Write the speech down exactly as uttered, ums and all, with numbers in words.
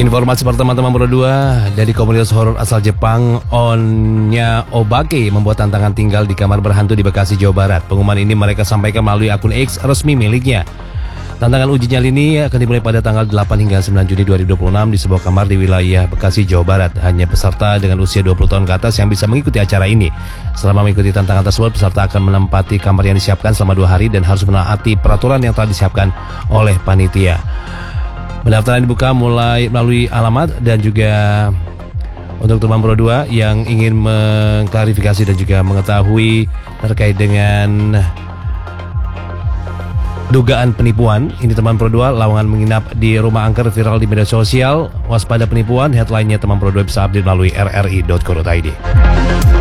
Informasi pertama teman Pro dua dari komunitas horor asal Jepang, Onya Obake membuat tantangan tinggal di kamar berhantu di Bekasi, Jawa Barat. Pengumuman ini mereka sampaikan melalui akun X resmi miliknya. Tantangan uji nyali ini akan dimulai pada tanggal delapan hingga sembilan Juni dua ribu dua puluh enam di sebuah kamar di wilayah Bekasi, Jawa Barat. Hanya peserta dengan usia dua puluh tahun ke atas yang bisa mengikuti acara ini. Selama mengikuti tantangan tersebut, peserta akan menempati kamar yang disiapkan selama dua hari dan harus menaati peraturan yang telah disiapkan oleh panitia. Pendaftaran dibuka mulai melalui alamat dan juga untuk teman Pro dua yang ingin mengklarifikasi dan juga mengetahui terkait dengan dugaan penipuan. Ini teman Pro dua, lowongan menginap di rumah angker viral di media sosial. Waspada penipuan, headline-nya teman Pro dua bisa update melalui r r i dot co dot i d.